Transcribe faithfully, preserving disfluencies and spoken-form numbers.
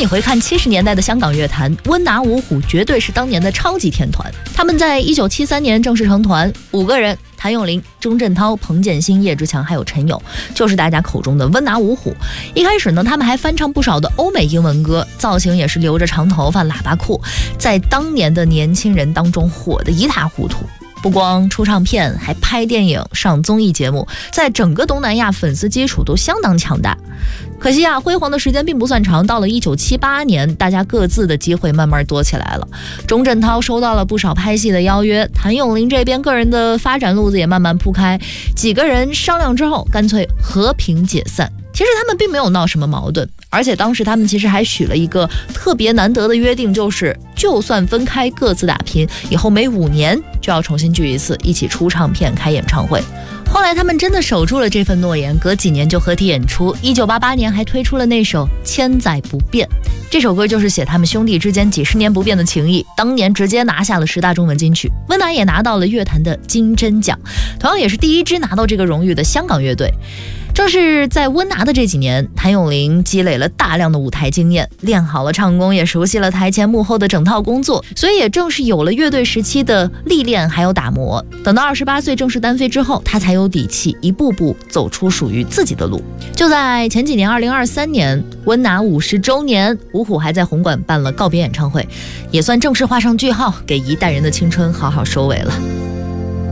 你回看七十年代的香港乐坛，温拿五虎绝对是当年的超级天团。他们在一九七三年正式成团，五个人，谭咏麟、钟镇涛、彭建新、叶志强还有陈友，就是大家口中的温拿五虎。一开始呢，他们还翻唱不少的欧美英文歌，造型也是留着长头发喇叭裤，在当年的年轻人当中火得一塌糊涂。不光出唱片，还拍电影、上综艺节目，在整个东南亚粉丝基础都相当强大。可惜啊，辉煌的时间并不算长，到了一九七八年，大家各自的机会慢慢多起来了。钟镇涛收到了不少拍戏的邀约，谭咏麟这边个人的发展路子也慢慢铺开，几个人商量之后，干脆和平解散。其实他们并没有闹什么矛盾，而且当时他们其实还许了一个特别难得的约定，就是就算分开各自打拼，以后每五年就要重新聚一次，一起出唱片、开演唱会。后来他们真的守住了这份诺言，隔几年就合体演出。一九八八年还推出了那首《千载不变》，这首歌就是写他们兄弟之间几十年不变的情谊，当年直接拿下了十大中文金曲。温拿也拿到了乐坛的金针奖，同样也是第一支拿到这个荣誉的香港乐队。正是在温拿的这几年，谭咏麟积累了大量的舞台经验，练好了唱功，也熟悉了台前幕后的整套工作，所以也正是有了乐队时期的历练还有打磨。等到二十八岁正式单飞之后，他才有底气一步步走出属于自己的路。就在前几年，二零二三年温拿五十周年，五虎还在红馆办了告别演唱会，也算正式画上句号，给一代人的青春好好收尾了。